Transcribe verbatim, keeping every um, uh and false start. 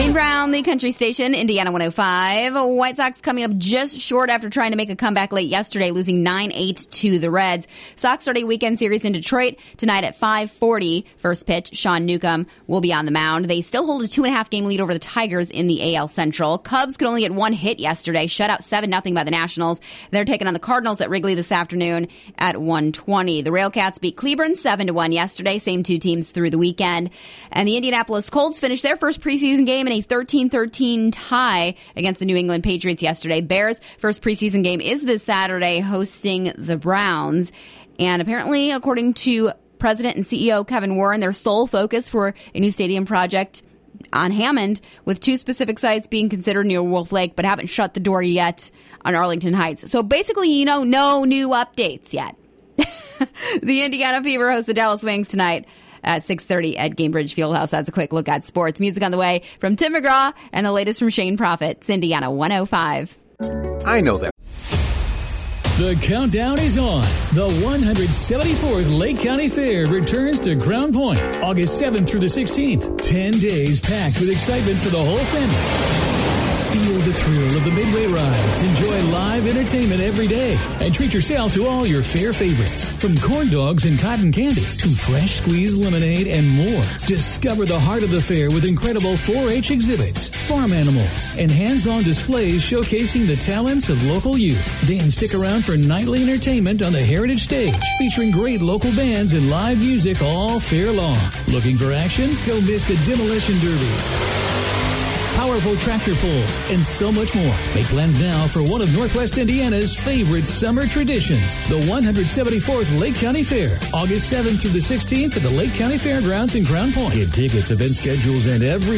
Shane Brown, the country station, Indiana one oh five. White Sox coming up just short after trying to make a comeback late yesterday, losing nine eight to the Reds. Sox start a weekend series in Detroit tonight at five forty. First pitch, Sean Newcomb will be on the mound. They still hold a two and a half game lead over the Tigers in the A L Central. Cubs could only get one hit yesterday, shut out seven nothing by the Nationals. They're taking on the Cardinals at Wrigley this afternoon at one twenty. The Railcats beat Cleburne seven to one yesterday, same two teams through the weekend. And the Indianapolis Colts finished their first preseason game in a thirteen thirteen tie against the New England Patriots yesterday. Bears' first preseason game is this Saturday, hosting the Browns. And apparently, according to President and C E O Kevin Warren, their sole focus for a new stadium project on Hammond, with two specific sites being considered near Wolf Lake, but haven't shut the door yet on Arlington Heights. So basically, you know, no new updates yet. The Indiana Fever hosts the Dallas Wings tonight at six thirty at Gainbridge Fieldhouse. That's a quick look at sports. Music on the way from Tim McGraw and the latest from Shane Prophet. It's Indiana one oh five. I know that. The countdown is on. The one hundred seventy-fourth Lake County Fair returns to Crown Point August seventh through the sixteenth. Ten days packed with excitement for the whole family. Feel the thrill of the Midway rides. Enjoy live entertainment every day. And treat yourself to all your fair favorites. From corn dogs and cotton candy to fresh squeezed lemonade and more. Discover the heart of the fair with incredible four H exhibits, farm animals, and hands-on displays showcasing the talents of local youth. Then stick around for nightly entertainment on the Heritage Stage, featuring great local bands and live music all fair long. Looking for action? Don't miss the Demolition Derbies, powerful tractor pulls, and so much more. Make plans now for one of Northwest Indiana's favorite summer traditions, the one hundred seventy-fourth Lake County Fair, August seventh through the sixteenth at the Lake County Fairgrounds in Crown Point. Get tickets, event schedules, and every